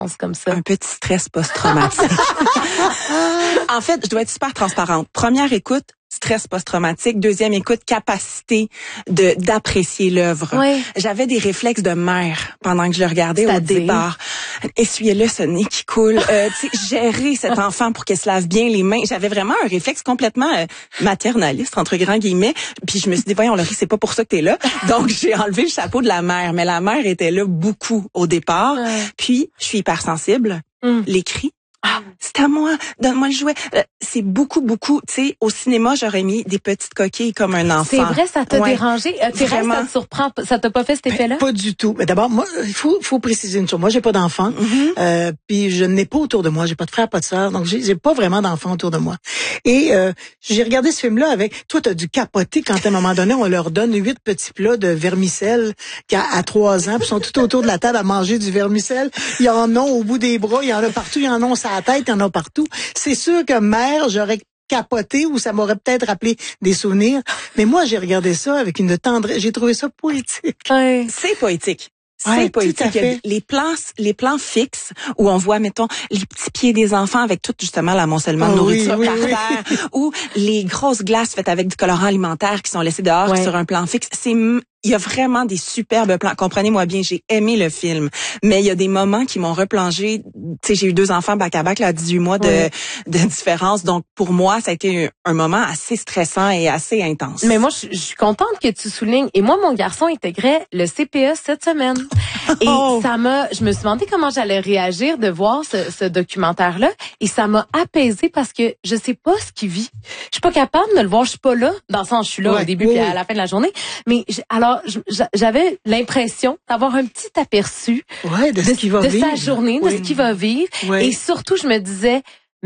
comme ça. Un petit stress post-traumatique. En fait, je dois être super transparente. Première écoute, stress post-traumatique. Deuxième écoute, capacité d'apprécier l'œuvre. Oui. J'avais des réflexes de mère pendant que je le regardais au départ. Essuyez-le, ce nez qui coule. Gérer cet enfant pour qu'elle se lave bien les mains. J'avais vraiment un réflexe complètement maternaliste, entre grands guillemets. Puis je me suis dit, voyons, Laurie, c'est pas pour ça que t'es là. Donc, j'ai enlevé le chapeau de la mère. Mais la mère était là beaucoup au départ. Puis, je suis hypersensible. Les cris. Ah, c'est à moi, donne-moi le jouet. C'est beaucoup, tu sais, au cinéma, j'aurais mis des petites coquilles comme un enfant. C'est vrai, ça t'a dérangé? Thérèse, ça te surprend? Ça t'a pas fait cet effet-là? Pas du tout. Mais d'abord, moi, il faut préciser une chose. Moi, j'ai pas d'enfant. Puis je n'ai pas autour de moi. J'ai pas de frère, pas de sœur. Donc, j'ai pas vraiment d'enfants autour de moi. Et j'ai regardé ce film-là avec... Toi, t'as dû capoter quand, à un moment donné, on leur donne 8 petits plats de vermicelle à 3 ans. Puis ils sont tout autour de la table à manger du vermicelle. Il y en a au bout des bras. Il y en a partout. Il y en a sur la tête. Il y en a partout. C'est sûr que mère, j'aurais capoté ou ça m'aurait peut-être rappelé des souvenirs. Mais moi, j'ai regardé ça avec une tendresse. J'ai trouvé ça poétique. Ouais. C'est poétique. C'est poétique. Les plans fixes où on voit, mettons, les petits pieds des enfants avec tout justement l'amoncellement de nourriture par terre, ou les grosses glaces faites avec du colorant alimentaire qui sont laissées dehors sur un plan fixe. Il y a vraiment des superbes plans. Comprenez-moi bien, j'ai aimé le film, mais il y a des moments qui m'ont replongé. Tu sais, j'ai eu 2 enfants back-à-back, là, 18 mois de différence. Donc, pour moi, ça a été un moment assez stressant et assez intense. Mais moi, je suis contente que tu soulignes. Et moi, mon garçon intégrait le CPE cette semaine. Et je me suis demandé comment j'allais réagir de voir ce documentaire-là. Et ça m'a apaisée parce que je sais pas ce qu'il vit. Je suis pas capable de le voir. Je suis pas là. Dans le sens, je suis là au début puis à la fin de la journée. Mais j'avais l'impression d'avoir un petit aperçu de ce qu'il va vivre. Sa journée, de ce qu'il va vivre. Et surtout, je me disais,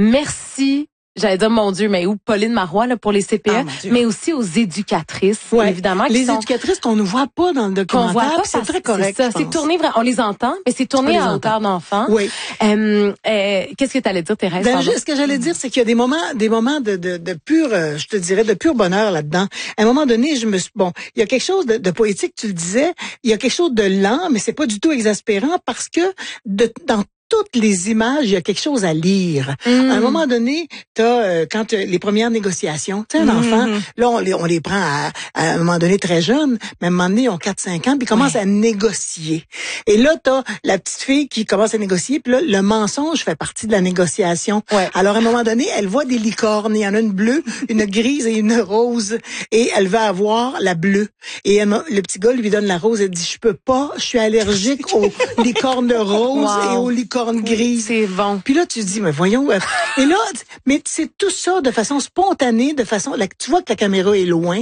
merci. J'allais dire, mon Dieu, mais où Pauline Marois, là, pour les CPE, mais aussi aux éducatrices, évidemment. Les éducatrices qu'on ne voit pas dans le documentaire, c'est très correct. C'est tourné, on les entend, mais c'est tourné à hauteur d'enfant. Oui. Qu'est-ce que tu allais dire, Thérèse? Ce que j'allais dire, c'est qu'il y a des moments de pur, je te dirais, de pur bonheur là-dedans. À un moment donné, il y a quelque chose de poétique, tu le disais, il y a quelque chose de lent, mais c'est pas du tout exaspérant parce que dans toutes les images, il y a quelque chose à lire. À un moment donné, quand les premières négociations, tu sais, un enfant, là, on les prend à un moment donné très jeune, mais à un moment donné, ils ont 4-5 ans, puis ils commencent à négocier. Et là, t'as la petite fille qui commence à négocier, puis là, le mensonge fait partie de la négociation. Alors, à un moment donné, elle voit des licornes. Il y en a une bleue, une grise et une rose. Et elle va avoir la bleue. Et le petit gars lui donne la rose. Elle dit, je peux pas, je suis allergique aux licornes roses et aux licornes grise. C'est bon. Puis là, tu dis, mais voyons. Et là, mais c'est tout ça de façon spontanée, tu vois que la caméra est loin.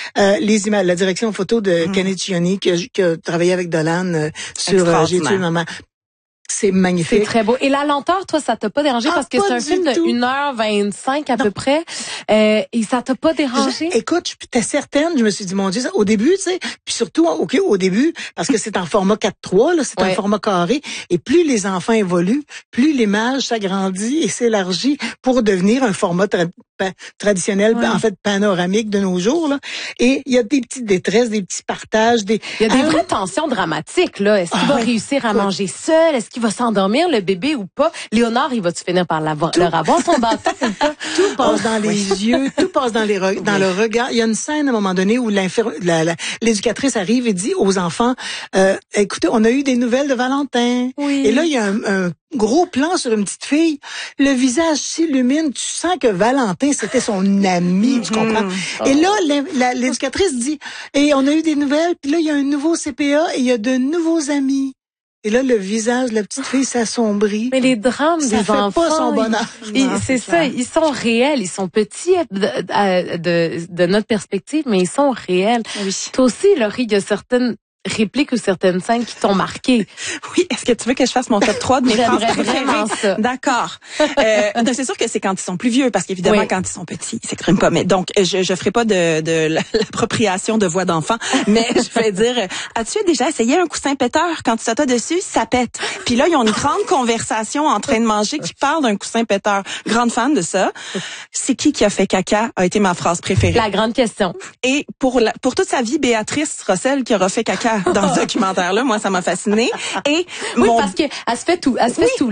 Les images, la direction photo de Kenneth Chioni, qui a travaillé avec Dolan sur J'ai tué maman. C'est magnifique. C'est très beau. Et la lenteur, toi, ça t'a pas dérangé parce que c'est un film de 1h25 à peu près. Et ça t'a pas dérangé? Écoute, j'étais certaine, je me suis dit, mon Dieu, au début, tu sais, puis surtout, au début, parce que c'est en format 4:3, là, c'est un format carré, et plus les enfants évoluent, plus l'image s'agrandit et s'élargit pour devenir un format traditionnel, en fait, panoramique de nos jours, là. Et il y a des petites détresses, des petits partages, il y a des vraies tensions dramatiques, là. Est-ce qu'il va réussir à manger seul? Est-ce qu'il va s'endormir, le bébé, ou pas? Léonard, il va-tu finir par leur avoir son bâton ou pas? Tout passe dans les yeux, tout passe dans le regard. Il y a une scène, à un moment donné, où l'éducatrice arrive et dit aux enfants, écoutez, on a eu des nouvelles de Valentin. Et là, il y a un gros plan sur une petite fille. Le visage s'illumine. Tu sens que Valentin, c'était son ami, tu comprends? Et là, l'éducatrice dit, et on a eu des nouvelles, puis là, il y a un nouveau CPA et il y a de nouveaux amis. Et là, le visage de la petite fille s'assombrit. Mais les drames des enfants, ça fait pas son bonheur. C'est ça, ils sont réels, ils sont petits de notre perspective, mais ils sont réels. Oui. Toi aussi, Laurie, il y a certaines répliques ou certaines scènes qui t'ont marqué. Oui, est-ce que tu veux que je fasse mon top 3 de mes phrases vraiment préférées? ça. D'accord. C'est sûr que c'est quand ils sont plus vieux, parce qu'évidemment, quand ils sont petits, ils s'expriment pas. Mais donc, je ferai pas de l'appropriation de voix d'enfant, mais je vais dire, as-tu déjà essayé un coussin péteur? Quand tu t'assois dessus, ça pète. Puis là, ils ont une grande conversation en train de manger qui parle d'un coussin péteur. Grande fan de ça. C'est qui a fait caca a été ma phrase préférée. La grande question. Et pour toute sa vie, Béatrice Rossel qui aura fait caca dans ce documentaire-là, moi, ça m'a fascinée. Et parce que elle se fait tout.